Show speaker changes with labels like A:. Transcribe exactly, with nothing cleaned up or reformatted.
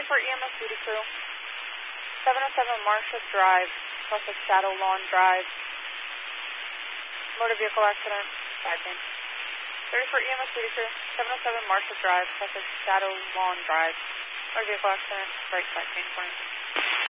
A: thirty-four E M S duty crew. seven oh seven Marshall Drive, Sussex Shadow Lawn Drive. Motor vehicle accident, five name. thirty-four E M S duty crew, seven oh seven Marshall Drive, Sussex Shadow Lawn Drive. Motor vehicle accident, right side, main point.